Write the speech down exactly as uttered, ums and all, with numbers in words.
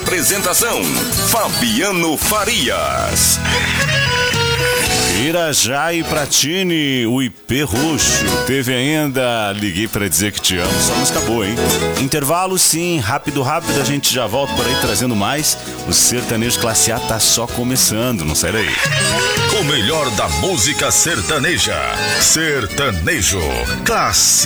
Apresentação: Fabiano Farias. Irajá e Pratini, o I P roxo. Teve ainda Liguei Pra Dizer Que Te Amo. Só música boa, hein? Intervalo, sim. Rápido, rápido. A gente já volta por aí trazendo mais. O Sertanejo Classe A tá só começando. Não sai daí. O melhor da música sertaneja. Sertanejo Classe